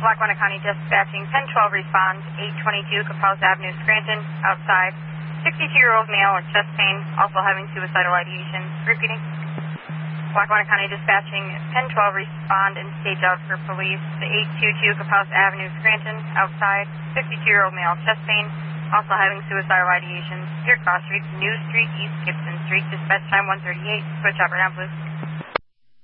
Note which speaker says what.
Speaker 1: Lackawanna County Dispatching, 1012 respond, 822 Capels Avenue, Scranton, outside. 62-year-old male with chest pain, also having suicidal ideation. Repeating. Lackawanna County Dispatching, 1012 respond and stage out for police. The 822 Capels Avenue, Scranton, outside. 52-year-old male, chest pain, also having suicidal ideation. Deer Cross Street, New Street, East Gibson Street, dispatch time 138. Switch operator, please.